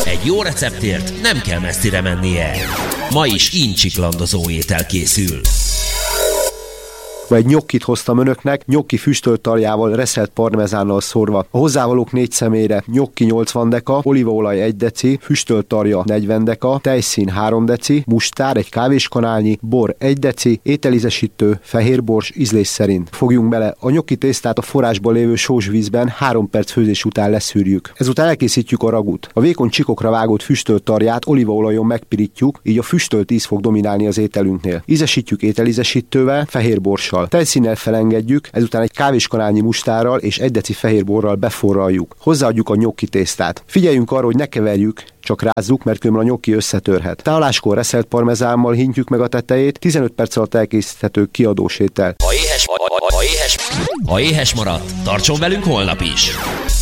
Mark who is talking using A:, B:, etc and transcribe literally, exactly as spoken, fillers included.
A: Egy jó receptért nem kell messzire mennie. Ma is incsiklandozó étel készül.
B: Egy nyokkit hoztam önöknek, nyokki füstölt tarjával, reszelt parmezánnal szórva. A hozzávalók négy személyre: nyokki nyolcvan deka, olívaolaj egy deci, füstölt tarja negyven deka, tejszín három deci, mustár egy kávéskanálnyi, bor egy deci, ételízesítő, fehérbors ízlés szerint. Fogjunk bele, a nyokki tésztát a forrásban lévő sós vízben három perc főzés után leszűrjük. Ezután elkészítjük a ragút. A vékony csikokra vágott füstölt tarját olívaolajon megpirítjuk, így a füstölt íz fog dominálni az ételünknél. Ízesítjük ételízesítővel, fehérborssal. Tejszínnel felengedjük, ezután egy kávéskanálnyi mustárral és egy deci fehérborral beforraljuk. Hozzáadjuk a nyokki tésztát. Figyeljünk arra, hogy ne keverjük, csak rázzuk, mert különben a nyokki összetörhet. Táláskor reszelt parmezámmal hintjük meg a tetejét, tizenöt perc alatt elkészíthető kiadós étel.
A: Ha éhes, ha, ha, ha éhes, ha éhes maradt, tartson velünk holnap is!